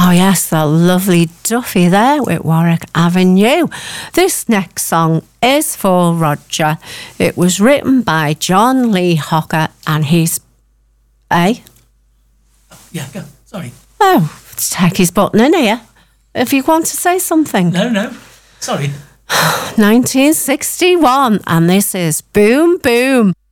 Oh yes, the lovely Duffy there with Warwick Avenue. This next song is for Roger. It was written by John Lee Hooker and he's... Yeah, go. Sorry. Oh, let's take his button in here. If you want to say something. No. Sorry. 1961, and this is Boom Boom.